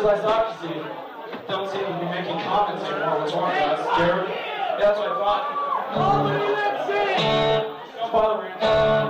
what I thought, because they don't seem to be making comments anymore. What's wrong? That's scared. Yeah, that's what I thought. Don't bother me.